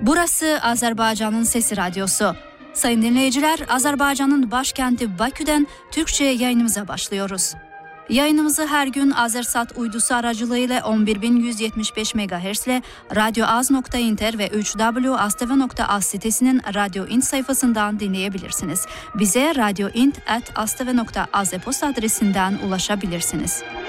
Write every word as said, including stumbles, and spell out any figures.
Burası Azerbaycan'ın Sesi Radyosu. Sayın dinleyiciler, Azerbaycan'ın başkenti Bakü'den Türkçe yayınımıza başlıyoruz. Yayınımızı her gün Azersat uydusu aracılığıyla on bir bin yüz yetmiş beş megahertz ile radyoaz nokta inter ve üç w nokta astv nokta az sitesinin Radyo Int sayfasından dinleyebilirsiniz. Bize radyoint at astv nokta az e-posta adresinden ulaşabilirsiniz.